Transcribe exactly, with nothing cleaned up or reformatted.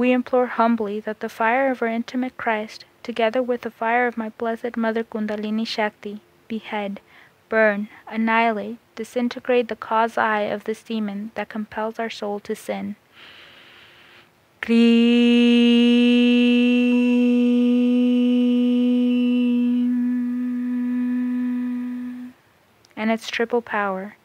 we implore humbly that the fire of our intimate Christ, together with the fire of my blessed Mother Kundalini Shakti, behead, burn, annihilate, disintegrate the cause eye of this demon that compels our soul to sin. Cream. And its triple power,